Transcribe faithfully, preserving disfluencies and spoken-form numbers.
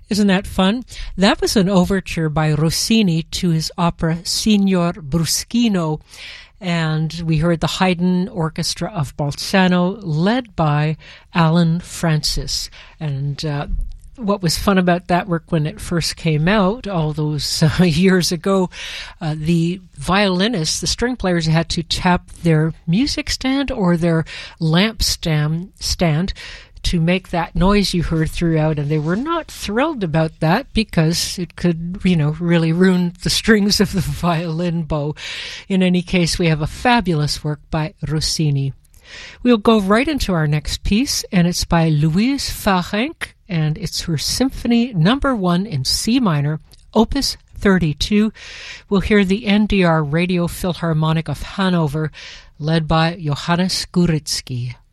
Isn't that fun? That was an overture by Rossini to his opera Signor Bruschino, and we heard the Haydn Orchestra of Bolzano led by Alan Francis. And uh, what was fun about that work when it first came out all those uh, years ago, uh, the violinists, the string players, had to tap their music stand or their lamp stand, stand to make that noise you heard throughout, and they were not thrilled about that because it could, you know, really ruin the strings of the violin bow. In any case, we have a fabulous work by Rossini. We'll go right into our next piece, and it's by Louise Fahrenc, and it's her Symphony Number One in C minor, Opus thirty-two. We'll hear the N D R Radio Philharmonic of Hanover, led by Johannes Guritzky.